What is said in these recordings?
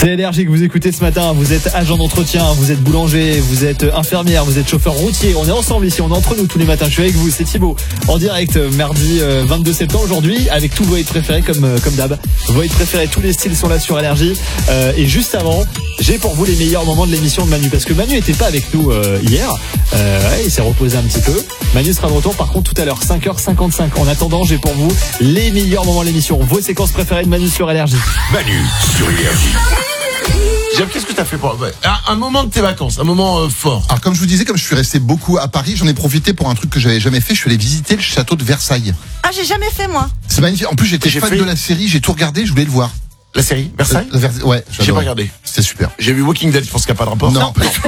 C'est LRG que vous écoutez ce matin. Vous êtes agent d'entretien, vous êtes boulanger, vous êtes infirmière, vous êtes chauffeur routier. On est ensemble ici, on est entre nous tous les matins. Je suis avec vous, c'est Thibaut. En direct, mardi 22 septembre aujourd'hui, avec tous vos hits préférés comme d'hab. Vos hits préférés, tous les styles sont là sur LRG. Et juste avant, j'ai pour vous les meilleurs moments de l'émission de Manu. Parce que Manu n'était pas avec nous hier. Il s'est reposé un petit peu. Manu sera de retour par contre tout à l'heure, 5h55. En attendant, j'ai pour vous les meilleurs moments de l'émission. Vos séquences préférées de Manu sur LRG. Manu sur LRG. Jeff, qu'est-ce que t'as fait pour un moment de tes vacances, un moment fort? Alors comme je vous disais, comme je suis resté beaucoup à Paris, j'en ai profité pour un truc que j'avais jamais fait. Je suis allé visiter le château de Versailles. Ah, j'ai jamais fait moi. C'est magnifique. En plus, j'étais fan de la série, j'ai tout regardé, je voulais le voir. La série Versailles? Ouais, j'ai pas regardé. C'était super. J'ai vu Walking Dead, je pense qu'il n'y a pas de rapport. Non.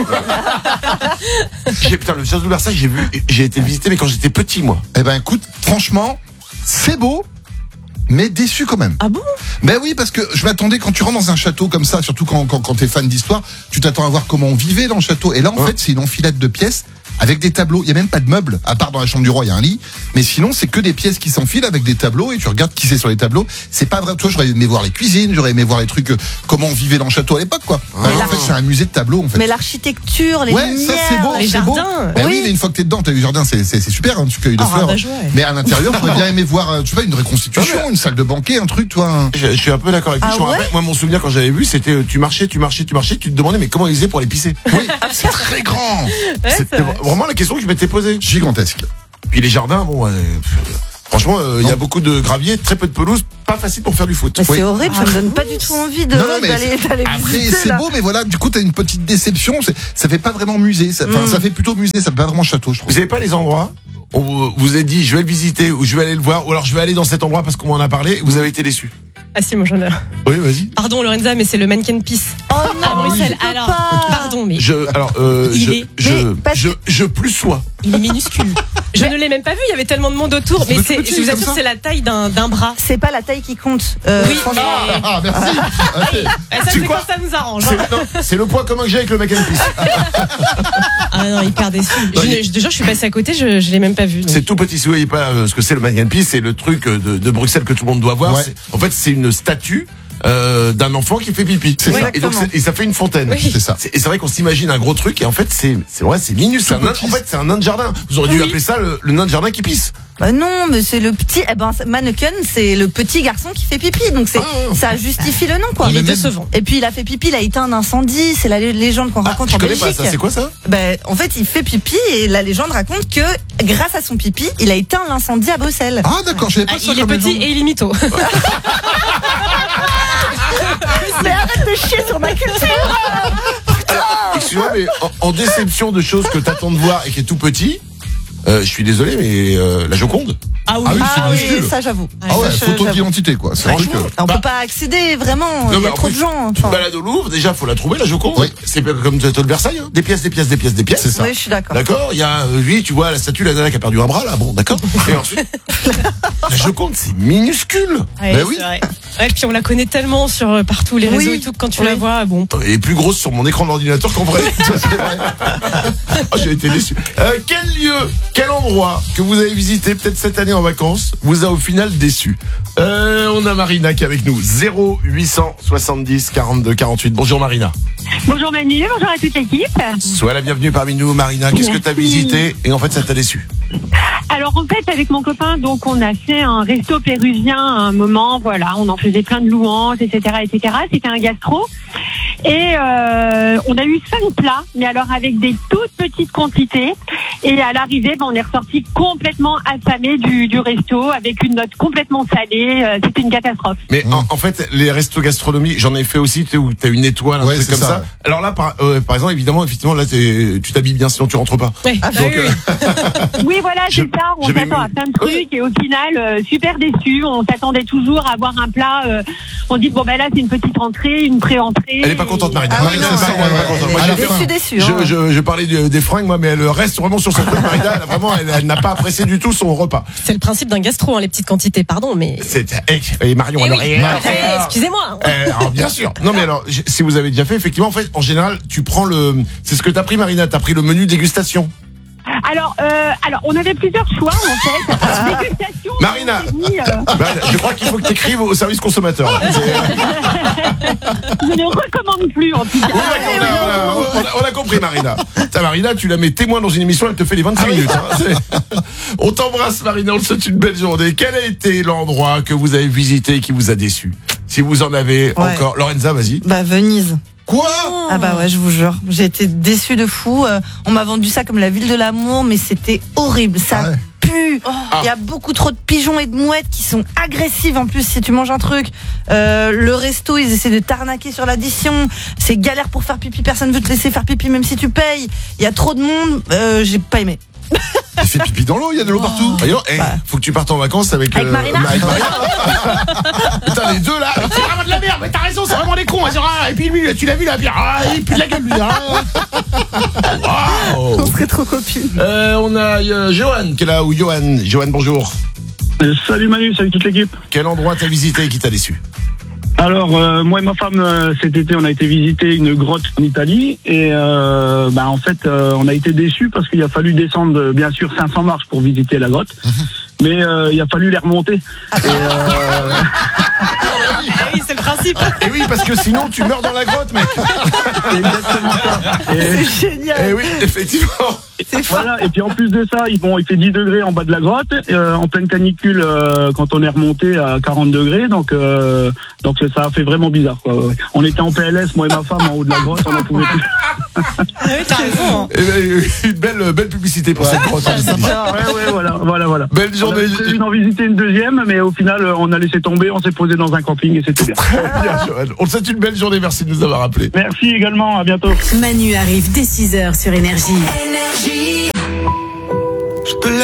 Putain, le château de Versailles, j'ai été le visiter, mais quand j'étais petit, moi. Eh ben, écoute, franchement, c'est beau, mais déçu quand même. Ah bon? Ben oui, parce que je m'attendais, quand tu rentres dans un château comme ça, surtout quand t'es fan d'histoire, tu t'attends à voir comment on vivait dans le château. Et là, en fait, c'est une enfilade de pièces avec des tableaux. Il y a même pas de meubles, à part dans la chambre du roi, il y a un lit. Mais sinon, c'est que des pièces qui s'enfilent avec des tableaux et tu regardes qui c'est sur les tableaux. C'est pas vrai. Toi, j'aurais aimé voir les cuisines, j'aurais aimé voir les trucs, comment on vivait dans le château à l'époque, quoi. En fait, c'est un musée de tableaux, en fait. Mais l'architecture, les lumières, ça c'est beau, les c'est jardins. beau. Ben oui, mais une fois que t'es dedans, t'as vu le jardin, c'est super, hein, tu cueilles de fleurs. Mais à l'intérieur, j'aurais bien aimé voir, tu vois, une reconstitution, une salle de banquet, un truc, toi. Je suis un peu d'accord avec toi. Moi, mon souvenir quand j'avais vu, c'était tu marchais, tu te demandais mais comment ils faisaient pour les pisser. Oui, c'est très grand. C'était vraiment la question que je m'étais posée. Gigantesque. Puis les jardins, bon, franchement, il y a beaucoup de gravier, très peu de pelouse, pas facile pour faire du foot. Mais c'est horrible, ça me donne pas du tout envie d'aller après, visiter. C'est beau, mais voilà, du coup, t'as une petite déception. Ça fait pas vraiment musée. Ça fait plutôt musée, ça fait pas vraiment château, je trouve. Vous avez pas les endroits où vous vous êtes dit, je vais le visiter, ou je vais aller le voir, ou alors je vais aller dans cet endroit parce qu'on m'en a parlé, et vous avez été déçus? Ah si, moi j'en ai. Oui, vas-y. Pardon Lorenza, mais c'est le Mannequin Peace. Oh non, à Bruxelles. je peux Alors, pas. pardon, mais je plus sois. il est minuscule. Je ne l'ai même pas vu, il y avait tellement de monde autour. Mais petit, je vous comme assure, ça. c'est la taille d'un bras. C'est pas la taille qui compte. Oui. Franchement. Ah, merci. Ça, c'est quoi quand ça nous arrange. C'est le point commun que j'ai avec le Mac and Peace. Ah non, hyper déçu. Déjà, je suis passée à côté, je l'ai même pas vu. Donc. C'est tout petit, si vous voyez pas ce que c'est le Mac and Peace, c'est le truc de Bruxelles que tout le monde doit voir. Ouais. En fait, c'est une statue d'un enfant qui fait pipi. C'est ça. Et donc et ça fait une fontaine. Oui. C'est ça. Et c'est vrai qu'on s'imagine un gros truc et en fait c'est vrai, c'est minuscule. En fait, c'est un nain de jardin. Vous auriez dû appeler ça le nain de jardin qui pisse. Bah non, mais c'est le petit. Mannequin, c'est le petit garçon qui fait pipi, donc ça justifie le nom, quoi. Il est décevant. Et puis il a fait pipi, il a éteint un incendie. C'est la légende qu'on raconte en Je connais Belgique. pas ça. C'est quoi ça? Ben, en fait, il fait pipi et la légende raconte que grâce à son pipi, il a éteint l'incendie à Bruxelles. Ah, d'accord, je savais pas ça. Il est comme petit légende. et il est mytho. Mais arrête de chier sur ma culture. Excuse-moi, mais en déception de choses que t'attends de voir et qui est tout petit, je suis désolé, mais la Joconde. Ah oui. Ah oui, c'est Ah oui, minuscule. ça j'avoue. Ah ouais, Ça, photo j'avoue. d'identité, quoi. C'est un truc. On peut pas accéder vraiment. Non, Il y mais a en trop de plus, gens. Tu te Enfin, balades au Louvre, déjà faut la trouver la Joconde. Oui. C'est comme le château de Versailles, hein. Des pièces. C'est ça. oui, je suis d'accord. D'accord, il y a lui, tu vois la statue, la nana qui a perdu un bras là, bon, d'accord. Et ensuite, la Joconde, c'est minuscule. Ouais, Ben oui. c'est vrai. Ouais, puis on la connaît tellement sur partout les réseaux Oui. et tout que quand tu Oui. la vois, bon. Elle est plus grosse sur mon écran d'ordinateur qu'en vrai. Ça, c'est vrai. Oh, j'ai été déçu. Quel lieu, quel endroit que vous avez visité peut-être cette année en vacances vous a au final déçu? On a Marina qui est avec nous. 0870 42 48. Bonjour Marina. Bonjour Manu, bonjour à toute l'équipe. Sois la bienvenue parmi nous Marina. Qu'est-ce que tu as visité et en fait ça t'a déçu? Alors en fait avec mon copain donc on a fait un resto péruvien à un moment, voilà, on en faisait plein de louanges, etc. C'était un gastro et on a eu 5 plats, mais alors avec des toutes petites quantités et à l'arrivée on est ressorti complètement affamé du resto avec une note complètement salée, c'était une catastrophe. Mais en fait, les restos gastronomiques, j'en ai fait aussi, tu sais, où t'as une étoile, un Ouais, truc c'est comme ça. ça. Alors là, par exemple, effectivement, là, tu t'habilles bien, sinon tu rentres pas. Ouais. Ah, Donc, Oui voilà, c'est ça, on j'avais s'attend à plein de trucs et au final super déçu, on s'attendait toujours à avoir un plat, on dit bon ben là c'est une petite entrée, une pré-entrée. elle est pas contente, Marina. Ah Marina, oui, c'est non, ça, elle est pas contente. Moi, à la j'ai fin. fait Déçu. Hein. je parlais des fringues, moi, mais elle reste vraiment sur son truc, Marina. Elle a vraiment, elle n'a pas apprécié du tout son repas. C'est le principe d'un gastro, hein, les petites quantités, pardon, mais. Et Marion, alors, Excusez-moi. alors, bien sûr. Non, mais alors, si vous avez déjà fait, effectivement, en fait, en général, tu prends c'est ce que t'as pris, Marina. T'as pris le menu dégustation. Alors, on avait plusieurs choix en fait. Dégustation. Marina, on s'est dit, je crois qu'il faut que tu écrives au service consommateur. Je ne recommande plus, en tout cas. Oui, d'accord, on a compris, Marina. Ta Marina, tu la mets témoin dans une émission, elle te fait les 25 minutes. Hein. On t'embrasse, Marina, on te souhaite une belle journée. Quel a été l'endroit que vous avez visité et qui vous a déçu? Si vous en avez encore. Lorenza, vas-y. Bah, Venise. Quoi? Ah bah ouais, je vous jure. J'ai été déçue de fou. On m'a vendu ça comme la ville de l'amour, mais c'était horrible. Ça pue. Il y a beaucoup trop de pigeons et de mouettes qui sont agressives en plus si tu manges un truc. Le resto, ils essaient de t'arnaquer sur l'addition. C'est galère pour faire pipi. Personne veut te laisser faire pipi même si tu payes. Il y a trop de monde. J'ai pas aimé. Il fait pipi dans l'eau, il y a de l'eau partout. Voyons, faut que tu partes en vacances avec Marina. Putain, les deux là, c'est vraiment de la merde, mais t'as raison, c'est vraiment des cons. Et puis lui, tu l'as vu la bière, il pue de la gueule lui. Wow. On serait trop copines. On a Johan qui est là, ou Johan. Johan, bonjour. Salut Manu, salut toute l'équipe. Quel endroit t'as visité et qui t'a déçu? Alors, moi et ma femme, cet été, on a été visiter une grotte en Italie et en fait, on a été déçus parce qu'il a fallu descendre, bien sûr, 500 marches pour visiter la grotte, mais il a fallu les remonter. Oui, c'est le principe. Et oui, parce que sinon tu meurs dans la grotte, mec. C'est exactement ça. C'est génial. Et oui, effectivement. Voilà, et puis en plus de ça, il fait 10 degrés en bas de la grotte, en pleine canicule quand on est remonté à 40 degrés, donc ça a fait vraiment bizarre, quoi. On était en PLS, moi et ma femme, en haut de la grotte, on n'en pouvait plus. Ah oui, t'as raison. Une belle publicité pour cette grotte. Ouais, voilà. Belle journée. On a prévu d'en visiter une deuxième, mais au final, on a laissé tomber, on s'est posé dans un camping et c'était bien. Très bien, Johan. On te souhaite une belle journée, merci de nous avoir appelés. Merci également, à bientôt. Manu arrive dès 6h sur Énergie. Je peux